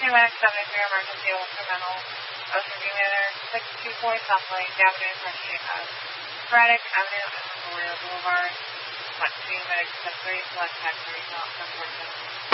Medic 73 emergency instrumental. Ocean View Manor, 624 South Lake Avenue, French Braddock Avenue, and Memorial Boulevard. 2 Medic 73, select taxi, not 747.